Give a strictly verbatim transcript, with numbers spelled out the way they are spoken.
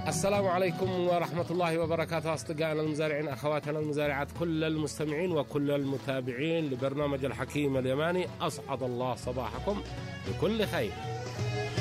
السلام عليكم ورحمة الله وبركاته أصدقائنا المزارعين، أخواتنا المزارعات، كل المستمعين وكل المتابعين لبرنامج الحكيم اليماني، أسعد الله صباحكم بكل خير.